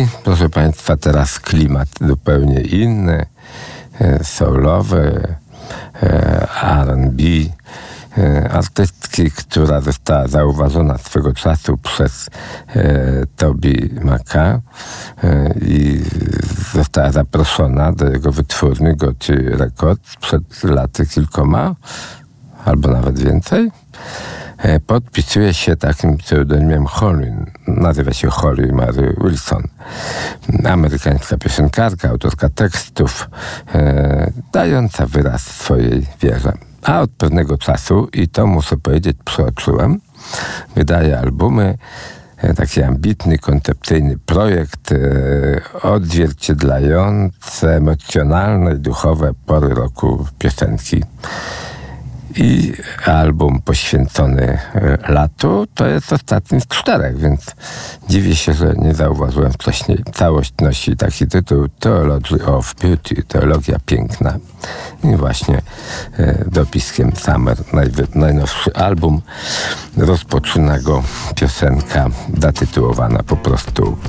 I proszę Państwa, teraz klimat zupełnie inny, soulowy, R&B, artystki, która została zauważona swego czasu przez Toby Maca i została zaproszona do jego wytwórni Gotye Records przed laty kilkoma, albo nawet więcej. Podpisuje się takim pseudonimem Holly. Nazywa się Holly Mary Wilson. Amerykańska piosenkarka, autorka tekstów, dająca wyraz swojej wierze. A od pewnego czasu, i to muszę powiedzieć, przeoczyłem, wydaje albumy, taki ambitny, koncepcyjny projekt odzwierciedlający emocjonalne i duchowe pory roku piosenki. I album poświęcony latu to jest ostatni z 4, więc dziwię się, że nie zauważyłem wcześniej. Całość nosi taki tytuł Theology of Beauty, Teologia Piękna. I właśnie dopiskiem Summer, najnowszy album, rozpoczyna go piosenka zatytułowana po prostu